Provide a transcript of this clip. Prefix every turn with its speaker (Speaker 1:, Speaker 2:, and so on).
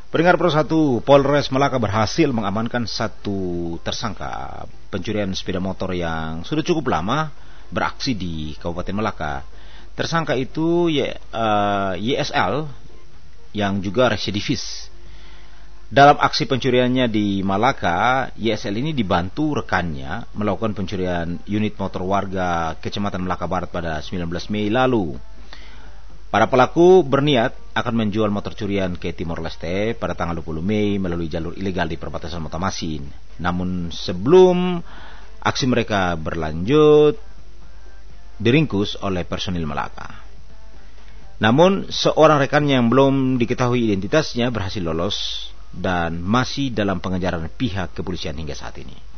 Speaker 1: Pendengar Pro 1, Polres Malaka berhasil mengamankan satu tersangka pencurian sepeda motor yang sudah cukup lama beraksi di Kabupaten Malaka. Tersangka itu YSL yang juga residivis. Dalam aksi pencuriannya di Malaka, YSL ini dibantu rekannya melakukan pencurian unit motor warga Kecamatan Malaka Barat pada 19 Mei lalu. Para pelaku berniat akan menjual motor curian ke Timor Leste pada tanggal 20 Mei melalui jalur ilegal di perbatasan Motamasin. Namun sebelum aksi mereka berlanjut, diringkus oleh personil Malaka. Namun seorang rekannya yang belum diketahui identitasnya berhasil lolos dan masih dalam pengejaran pihak kepolisian hingga saat ini.